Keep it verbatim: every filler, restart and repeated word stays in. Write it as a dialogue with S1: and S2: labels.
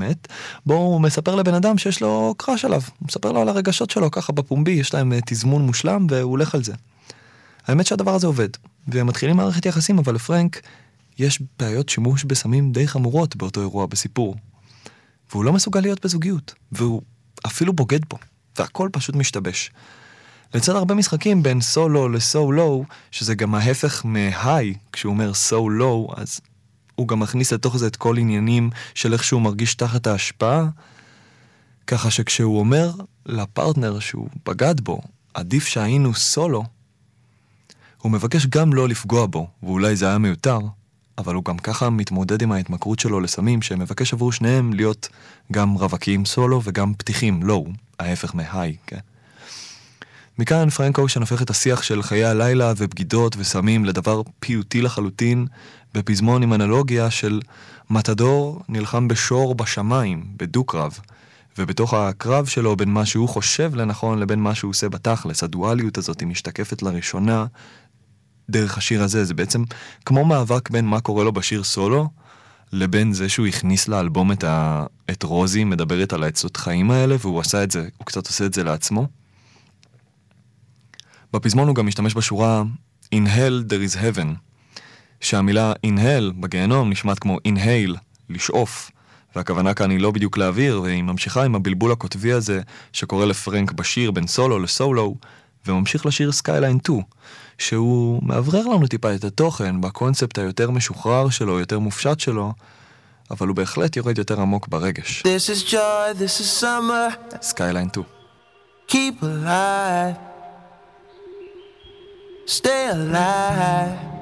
S1: אינטרנט, בו הוא מספר לבן אדם שיש לו קראש עליו, הוא מספר לו על הרגשות שלו, ככה בפומבי, יש להם תזמון מושלם, והוא הולך על זה. האמת שהדבר הזה עובד, והם מתחילים מערכת יחסים, אבל לפרנק יש בעיות שימוש בסמים די חמורות באותו אירוע בסיפור. והוא לא מסוגל להיות בזוגיות, והוא אפילו בוגד בו, והכל פשוט משתבש. לצד הרבה משחקים בין so low ל-so low, שזה גם ההפך מה-high, כשהוא אומר so low, אז הוא גם מכניס לתוך זה את כל עניינים של איך שהוא מרגיש תחת ההשפעה, ככה שכשהוא אומר לפרטנר שהוא בגד בו, עדיף שהיינו סולו, הוא מבקש גם לא לפגוע בו, ואולי זה היה מיותר, אבל הוא גם ככה מתמודד עם ההתמכרות שלו לסמים, שמבקש עבור שניהם להיות גם רווקים סולו וגם פתיחים, לא, ההפך מה-high, כן? מכאן פרנק אושן הופך את השיח של חיי הלילה ובגידות וסמים לדבר פיוטי לחלוטין, בפזמון עם אנלוגיה של מתדור נלחם בשור בשמיים, בדו-קרב, ובתוך הקרב שלו בין מה שהוא חושב לנכון לבין מה שהוא עושה בתכלס, הדואליות הזאת היא משתקפת לראשונה דרך השיר הזה. זה בעצם כמו מאבק בין מה קורה לו בשיר סולו, לבין זה שהוא הכניס לאלבום את, ה... את רוזי, מדברת על העצות חיים האלה, והוא עשה את זה, הוא קצת עושה את זה לעצמו. בפזמון הוא גם משתמש בשורה In hell there is heaven, שהמילה inhale בגיהנום נשמעת כמו inhale, לשאוף, והכוונה כאן היא לא בדיוק להעביר, והיא ממשיכה עם הבלבול הכותבי הזה שקורא לפרנק בשיר בין סולו לסולו, וממשיך לשיר סקייליין שתיים, שהוא מעברר לנו טיפה את התוכן בקונספט היותר משוחרר שלו, יותר מופשט שלו, אבל הוא בהחלט יורד יותר עמוק ברגש.
S2: This is joy, this is summer.
S1: סקייליין שתיים.
S2: Keep alive. Stay alive.